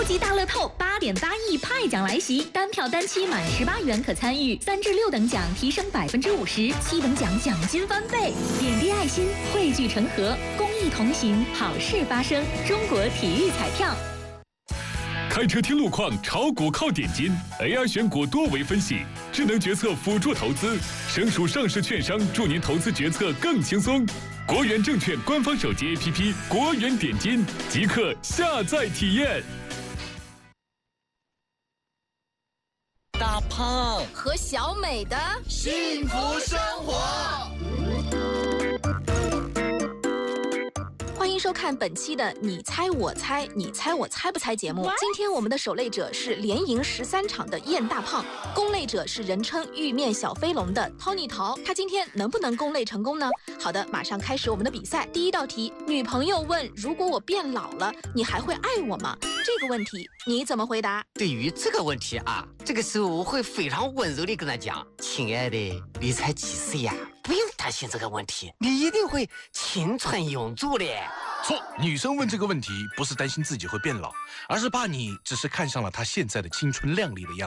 级大乐透8.8亿派奖来袭，单票单期满18元可参与，3至6等奖提升50%，7等奖奖金翻倍。点滴爱心，汇聚成河，公益同行，好事发生。中国体育彩票。 开车听路况，炒股靠点金 ，AI 选股多维分析，智能决策辅助投资，省属上市券商助您投资决策更轻松。国元证券官方手机 APP 国元点金，即刻下载体验。 大胖和小美的幸福生活。 欢迎收看本期的你猜我猜，你猜我猜不猜节目。今天我们的首类者是连赢13场的燕大胖，攻类者是人称玉面小飞龙的 Tony 桃。他今天能不能攻类成功呢？好的，马上开始我们的比赛。第一道题，女朋友问：如果我变老了，你还会爱我吗？这个问题你怎么回答？ 对于这个问题啊，这个时候我会非常温柔地跟他讲：亲爱的，你才几岁呀？不用担心这个问题，你一定会青春永驻的。 错，女生问这个问题不是担心自己会变老，而是怕你只是看上了她现在的青春靓丽的样子。